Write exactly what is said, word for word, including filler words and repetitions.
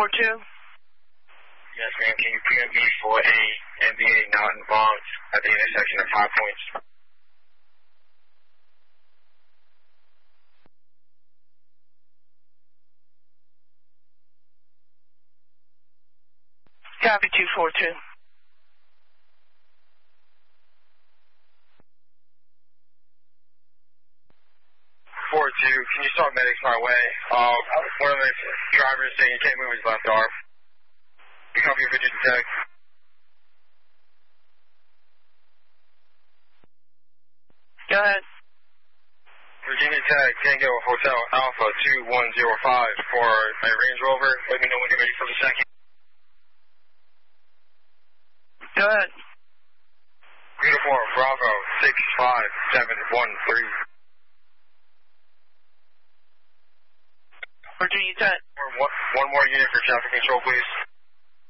four two. Yes, ma'am. Can you P M me for a N B A not involved at the intersection of High Points? Copy two four two. four two, can you start medics my way? Uh, one of the drivers saying he can't move his left arm. You copy your Virginia Tech. Go ahead. Virginia Tech, Tango Hotel Alpha two one zero five for a Range Rover. Let me know when you're ready for the second. Go ahead. Uniform Bravo six five seven one three. Virginia Tech. One, one more unit for traffic control, please.